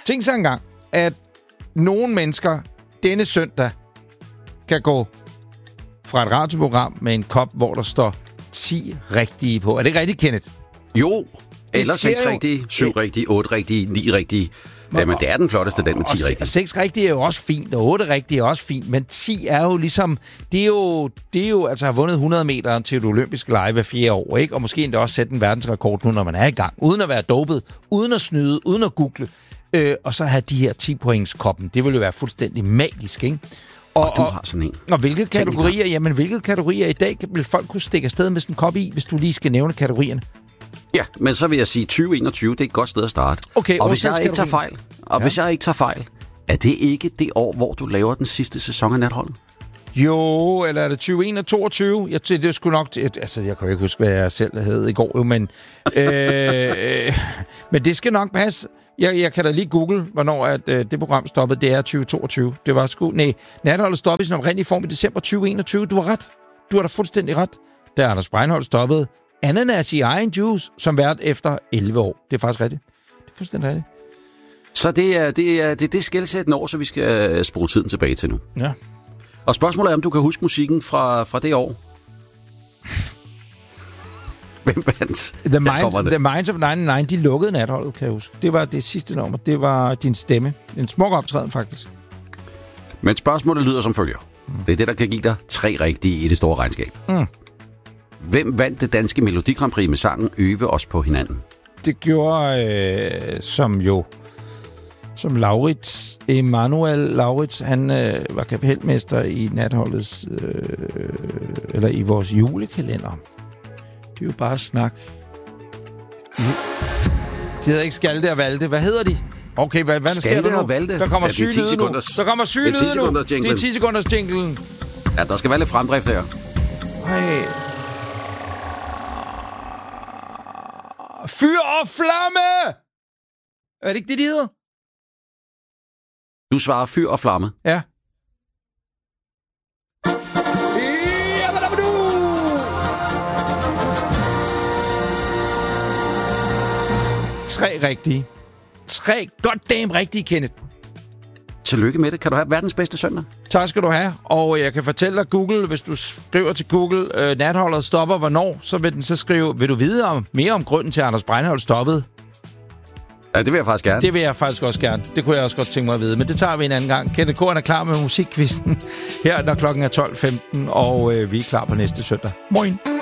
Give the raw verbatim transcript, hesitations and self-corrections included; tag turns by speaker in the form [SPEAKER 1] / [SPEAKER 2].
[SPEAKER 1] Tænk så engang, at nogle mennesker denne søndag kan gå fra et radioprogram med en kop, hvor der står ti rigtige på. Er det ikke rigtigt, Kenneth?
[SPEAKER 2] Jo, eller seks
[SPEAKER 1] jo...
[SPEAKER 2] rigtige, syv rigtige, otte rigtige, ni rigtige. Jamen, det er den flotteste, den med ti rigtige.
[SPEAKER 1] Og seks rigtige er jo også fint, og otte rigtige er også fint, men ti er jo ligesom... Det er jo, det er jo altså har vundet hundrede meter til det olympiske lege hver fjerde år, ikke? Og måske endda også sætte en verdensrekord nu, når man er i gang. Uden at være dopet, uden at snyde, uden at google. Øh, og så have de her ti points koppen. Det ville jo være fuldstændig magisk, ikke?
[SPEAKER 2] Og, og du har sådan en.
[SPEAKER 1] Og hvilke kategorier, jamen hvilke kategorier i dag vil folk kunne stikke afsted med sådan en kop i, hvis du lige skal nævne kategorierne?
[SPEAKER 2] Ja, men så vil jeg sige tyve enogtyve, det er et godt sted at starte.
[SPEAKER 1] Okay,
[SPEAKER 2] og hvis jeg ikke tager fejl, og
[SPEAKER 1] ja.
[SPEAKER 2] hvis jeg ikke tager fejl, er det ikke det år, hvor du laver den sidste sæson af Natholdet?
[SPEAKER 1] Jo, eller er det tyve enogtyve toogtyve? Jeg det er sgu nok... Altså, jeg kan jo ikke huske, hvad jeg selv havde i går, jo, men... øh, men det skal nok passe. Jeg, jeg kan da lige google, hvornår at, øh, det program stoppede. Det er tyve toogtyve. Det var sgu... Nej, Natholdet stoppede i sin oprindelige form i december tyve enogtyve. Du har ret. Du har da fuldstændig ret. Da Anders Breinholt stoppede Ananas i egen juice som vært efter elleve år. Det er faktisk rigtigt. Det er fuldstændig rigtigt.
[SPEAKER 2] Så det er det, er, det, er det skelsættende år, så vi skal spole tiden tilbage til nu.
[SPEAKER 1] Ja.
[SPEAKER 2] Og spørgsmålet er, om du kan huske musikken fra, fra det år? Hvem vandt?
[SPEAKER 1] The, Mind, The Minds of nioghalvfems, de lukkede Natholdet, kan jeg huske. Det var det sidste nummer. Det var Din Stemme. En smuk optræden, faktisk.
[SPEAKER 2] Men spørgsmålet lyder som følger. Mm. Det er det, der kan give dig tre rigtige i det store regnskab.
[SPEAKER 1] Mm.
[SPEAKER 2] Hvem vandt det danske Melodi Grand Prix med sangen Øve os på hinanden?
[SPEAKER 1] Det gjorde, øh, som jo, som Laurits, Emanuel Laurits, han øh, var kapelmester i Natholdets, øh, eller i vores julekalender. Det er jo bare snak. De, de hedder ikke Skalte og Valte. Hvad hedder de? Okay, hvad, hvad sker der nu?
[SPEAKER 2] Valte.
[SPEAKER 1] Der kommer syg lyde nu. Der kommer syg lyde nu. Det er ti sekunders jinglen.
[SPEAKER 2] Ja, der skal være lidt fremdrift her.
[SPEAKER 1] Hey. Fyr og flamme! Er det ikke det, de hedder?
[SPEAKER 2] Du svarer fyr og flamme.
[SPEAKER 1] Ja. Tre rigtige. Tre goddamn rigtige, Kenneth.
[SPEAKER 2] Tillykke med det. Kan du have verdens bedste søndag?
[SPEAKER 1] Tak skal du have. Og jeg kan fortælle dig, Google, hvis du skriver til Google, øh, Natholdet stopper hvornår, så vil den så skrive, vil du vide om, mere om grunden til, at Anders Breinholt stoppede?
[SPEAKER 2] Ja, det vil jeg faktisk gerne.
[SPEAKER 1] Det vil jeg faktisk også gerne. Det kunne jeg også godt tænke mig at vide. Men det tager vi en anden gang. Kenneth Korn er klar med musikkvisten her, når klokken er tolv femten, og øh, vi er klar på næste søndag. Moin.